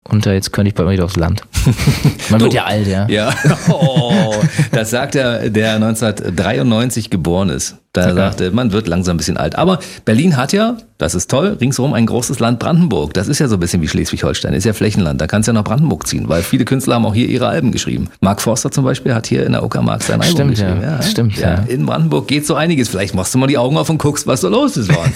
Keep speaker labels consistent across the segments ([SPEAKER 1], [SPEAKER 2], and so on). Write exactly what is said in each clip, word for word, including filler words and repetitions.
[SPEAKER 1] und äh, jetzt könnte ich bald mal wieder aufs Land. Man wird ja alt, ja.
[SPEAKER 2] Ja, oh, das sagt er, der neunzehnhundertdreiundneunzig geboren ist. Da okay. sagte, man wird langsam ein bisschen alt. Aber Berlin hat ja, das ist toll, ringsherum ein großes Land Brandenburg. Das ist ja so ein bisschen wie Schleswig-Holstein, ist ja Flächenland. Da kannst du ja nach Brandenburg ziehen, weil viele Künstler haben auch hier ihre Alben geschrieben. Mark Forster zum Beispiel hat hier in der Uckermark sein Album
[SPEAKER 1] stimmt,
[SPEAKER 2] geschrieben.
[SPEAKER 1] Ja.
[SPEAKER 2] Ja,
[SPEAKER 1] stimmt,
[SPEAKER 2] ja.
[SPEAKER 1] ja.
[SPEAKER 2] In Brandenburg geht so einiges. Vielleicht machst du mal die Augen auf und guckst, was so los ist bei uns.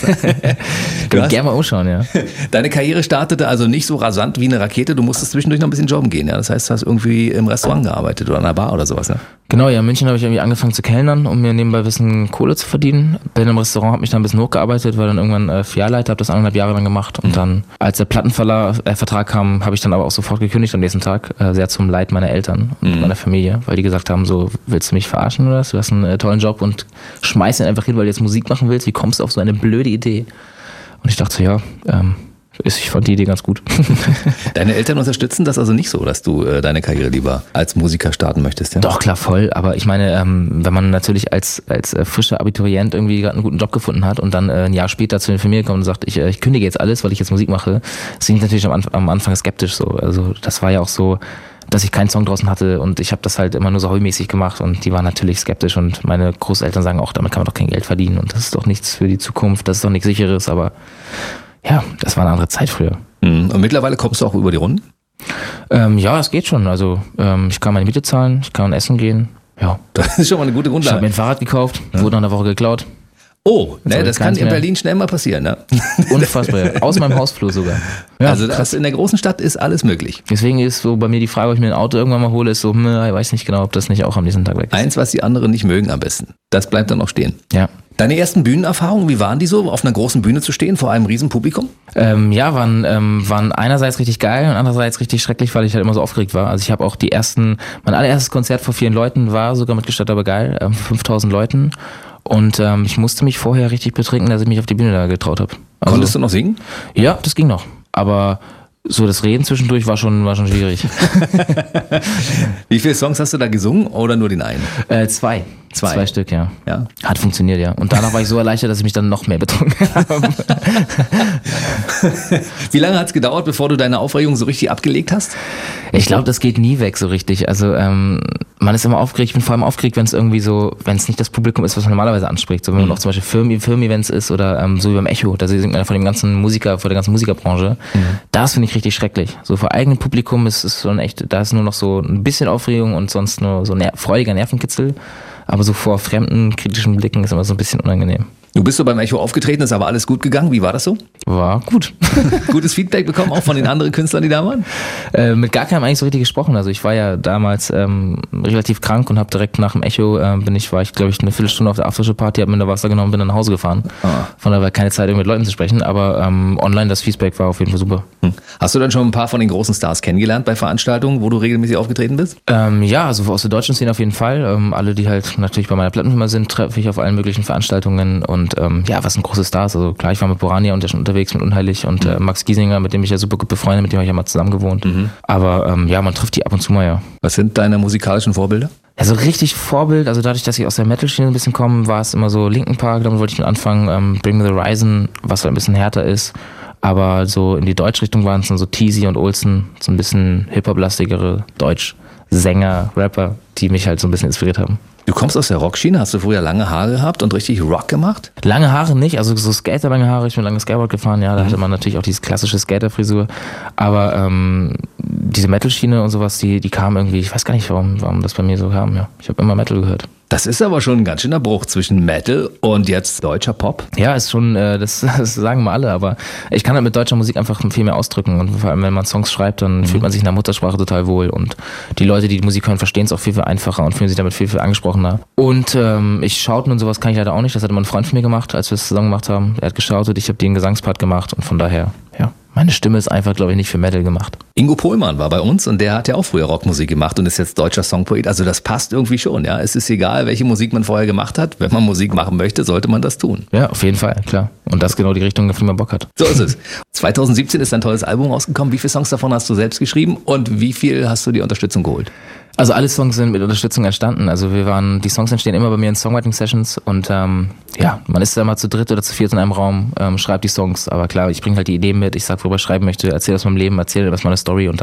[SPEAKER 1] Du hast, gerne mal umschauen, ja.
[SPEAKER 2] Deine Karriere startete also nicht so rasant wie eine Rakete. Du musstest zwischendurch noch ein bisschen jobben gehen. Ja? Das heißt, du hast irgendwie im Restaurant gearbeitet oder an einer Bar oder sowas. Ne?
[SPEAKER 1] Genau, ja, in München habe ich irgendwie angefangen zu kellnern, um mir nebenbei ein bisschen Kohle zu verdienen. Bin im Restaurant, habe mich dann ein bisschen hochgearbeitet, war dann irgendwann äh, Filialleiter, habe das anderthalb Jahre lang gemacht. Und mhm. dann, als der Plattenvertrag äh, kam, habe ich dann aber auch sofort gekündigt am nächsten Tag, äh, sehr zum Leid meiner Eltern und mhm. meiner Familie, weil die gesagt haben, so, willst du mich verarschen oder was? Du hast einen äh, tollen Job und schmeißt ihn einfach hin, weil du jetzt Musik machen willst. Wie kommst du auf so eine blöde Idee? Und ich dachte so, ja, ähm, Ist, ich fand die Idee ganz gut.
[SPEAKER 2] Deine Eltern unterstützen das also nicht so, dass du äh, deine Karriere lieber als Musiker starten möchtest, ja?
[SPEAKER 1] Doch, klar, voll. Aber ich meine, ähm, wenn man natürlich als als äh, frischer Abiturient irgendwie gerade einen guten Job gefunden hat und dann äh, ein Jahr später zu den Familie kommt und sagt, ich, äh, ich kündige jetzt alles, weil ich jetzt Musik mache, bin ich natürlich am, Anf- am Anfang skeptisch so. Also das war ja auch so, dass ich keinen Song draußen hatte und ich habe das halt immer nur so hobbymäßig gemacht und die waren natürlich skeptisch und meine Großeltern sagen auch, damit kann man doch kein Geld verdienen und das ist doch nichts für die Zukunft, das ist doch nichts Sicheres, aber ja, das war eine andere Zeit früher.
[SPEAKER 2] Und mittlerweile kommst du auch über die Runden?
[SPEAKER 1] Ähm, ja, es geht schon. Also ähm, ich kann meine Miete zahlen, ich kann essen gehen. Ja.
[SPEAKER 2] Das ist schon mal eine gute Grundlage.
[SPEAKER 1] Ich habe mir ein Fahrrad gekauft, ja. wurde nach einer Woche geklaut.
[SPEAKER 2] Oh, ne, das kann in Berlin schnell mal passieren, ne?
[SPEAKER 1] Unfassbar, ja. Aus meinem Hausflur sogar. Ja,
[SPEAKER 2] also das in der großen Stadt ist alles möglich.
[SPEAKER 1] Deswegen ist so bei mir die Frage, ob ich mir ein Auto irgendwann mal hole, ist so, hm, ich weiß nicht genau, ob das nicht auch am nächsten Tag weg ist.
[SPEAKER 2] Eins, was die anderen nicht mögen am besten. Das bleibt dann auch stehen.
[SPEAKER 1] Ja.
[SPEAKER 2] Deine ersten Bühnenerfahrungen, wie waren die so, auf einer großen Bühne zu stehen, vor einem riesen Publikum?
[SPEAKER 1] Ähm, ja, waren, ähm, waren einerseits richtig geil und andererseits richtig schrecklich, weil ich halt immer so aufgeregt war. Also ich habe auch die ersten, mein allererstes Konzert vor vielen Leuten war sogar mitgestattet, aber geil, ähm, fünftausend Leuten. Und ähm, ich musste mich vorher richtig betrinken, dass ich mich auf die Bühne da getraut habe. Also,
[SPEAKER 2] konntest du noch singen?
[SPEAKER 1] Ja, das ging noch. Aber so das Reden zwischendurch war schon, war schon schwierig.
[SPEAKER 2] Wie viele Songs hast du da gesungen oder nur den einen?
[SPEAKER 1] Äh, zwei. Zwei. Zwei Stück, ja.
[SPEAKER 2] ja.
[SPEAKER 1] Hat funktioniert, ja. Und danach war ich so erleichtert, dass ich mich dann noch mehr betrunken habe.
[SPEAKER 2] Wie lange hat es gedauert, bevor du deine Aufregung so richtig abgelegt hast?
[SPEAKER 1] Ich glaube, das geht nie weg so richtig. Also ähm, man ist immer aufgeregt. Ich bin vor allem aufgeregt, wenn es irgendwie so, wenn es nicht das Publikum ist, was man normalerweise anspricht. So wenn man mhm. auch zum Beispiel Film, Film-Events ist oder ähm, so wie beim Echo, da singt man von dem ganzen Musiker, vor der ganzen Musikerbranche. Mhm. Das finde ich richtig schrecklich. So vor eigenem Publikum ist es schon echt, da ist nur noch so ein bisschen Aufregung und sonst nur so ner- freudiger Nervenkitzel. Aber so vor fremden, kritischen Blicken ist immer so ein bisschen unangenehm.
[SPEAKER 2] Du bist so beim Echo aufgetreten, ist aber alles gut gegangen. Wie war das so?
[SPEAKER 1] War gut.
[SPEAKER 2] Gutes Feedback bekommen, auch von den anderen Künstlern, die da waren?
[SPEAKER 1] Äh, mit gar keinem eigentlich so richtig gesprochen. Also ich war ja damals ähm, relativ krank und habe direkt nach dem Echo, äh, bin ich, war ich glaube ich eine Viertelstunde auf der Aftershow-Party, habe mir da Wasser genommen, bin dann nach Hause gefahren. Ah. Von daher war keine Zeit, mit Leuten zu sprechen, aber ähm, online das Feedback war auf jeden Fall super.
[SPEAKER 2] Hm. Hast du dann schon ein paar von den großen Stars kennengelernt bei Veranstaltungen, wo du regelmäßig aufgetreten bist?
[SPEAKER 1] Ähm, ja, also aus der deutschen Szene auf jeden Fall. Ähm, alle, die halt natürlich bei meiner Plattenfirma sind, treffe ich auf allen möglichen Veranstaltungen und ähm, ja, was sind große Stars. Also klar, ich war mit Borania und der schon unterwegs mit Unheilig und äh, Max Giesinger, mit dem ich ja super gut befreundet, mit dem habe ich ja mal zusammen gewohnt. Mhm. Aber ähm, ja, man trifft die ab und zu mal, ja.
[SPEAKER 2] Was sind deine musikalischen Vorbilder?
[SPEAKER 1] Ja, so richtig Vorbild, also dadurch, dass ich aus der Metal-Schiene ein bisschen komme, war es immer so Linkin Park, damit wollte ich mit anfangen, ähm, Bring Me The Horizon, was halt ein bisschen härter ist. Aber so in die Deutschrichtung waren es dann so Teasy und Olsen, so ein bisschen Hip-Hop-lastigere Deutsch-Sänger, Rapper, die mich halt so ein bisschen inspiriert haben.
[SPEAKER 2] Du kommst aus der Rockschiene, hast du früher lange Haare gehabt und richtig Rock gemacht?
[SPEAKER 1] Lange Haare nicht, also so Skater-lange Haare, ich bin lange Skateboard gefahren, ja, da mhm. hatte man natürlich auch diese klassische Skater-Frisur, aber ähm, diese Metal-Schiene und sowas, die, die kam irgendwie, ich weiß gar nicht, warum, warum das bei mir so kam, ja. Ich habe immer Metal gehört.
[SPEAKER 2] Das ist aber schon ein ganz schöner Bruch zwischen Metal und jetzt deutscher Pop.
[SPEAKER 1] Ja, ist schon, äh, das, das sagen wir alle, aber ich kann halt mit deutscher Musik einfach viel mehr ausdrücken und vor allem, wenn man Songs schreibt, dann mhm. fühlt man sich in der Muttersprache total wohl und die Leute, die die Musik hören, verstehen es auch viel, viel einfacher und fühlen sich damit viel, viel angesprochener. Und ähm, ich schauten und sowas kann ich leider auch nicht, das hat immer ein Freund von mir gemacht, als wir es zusammen gemacht haben. Er hat geschautet, ich habe den Gesangspart gemacht und von daher, ja. Meine Stimme ist einfach, glaube ich, nicht für Metal gemacht.
[SPEAKER 2] Ingo Pohlmann war bei uns und der hat ja auch früher Rockmusik gemacht und ist jetzt deutscher Songpoet. Also das passt irgendwie schon, ja. Es ist egal, welche Musik man vorher gemacht hat. Wenn man Musik machen möchte, sollte man das tun.
[SPEAKER 1] Ja, auf jeden Fall, klar. Und das ist genau die Richtung, auf die man Bock hat.
[SPEAKER 2] So ist es. zwanzig siebzehn ist ein tolles Album rausgekommen. Wie viele Songs davon hast du selbst geschrieben und wie viel hast du dir Unterstützung geholt?
[SPEAKER 1] Also alle Songs sind mit Unterstützung entstanden. Also wir waren, die Songs entstehen immer bei mir in Songwriting-Sessions und ähm, ja, man ist da mal zu dritt oder zu viert in einem Raum, ähm, schreibt die Songs. Aber klar, ich bringe halt die Ideen mit, ich sag, worüber ich schreiben möchte, erzähle aus meinem Leben, erzähle was meine Story und